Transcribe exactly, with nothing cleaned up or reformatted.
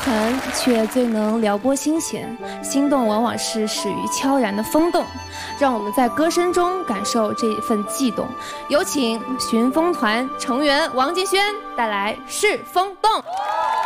痕，却最能撩拨心弦。心动往往是始于悄然的风动，让我们在歌声中感受这一份悸动。有请寻风团成员王金轩带来《是风动》。